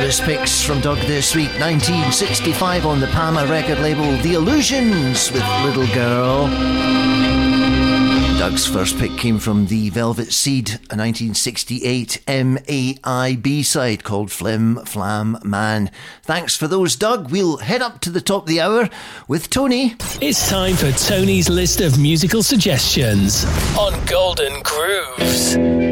Artist picks from Doug this week. 1965 on the Pama record label, The Illusions with Little Girl. Doug's first pick came from The Velvet Seed, a 1968 MAI B-side called Flim Flam Man. Thanks for those, Doug. We'll head up to the top of the hour with Tony. It's time for Tony's list of musical suggestions on Golden Grooves.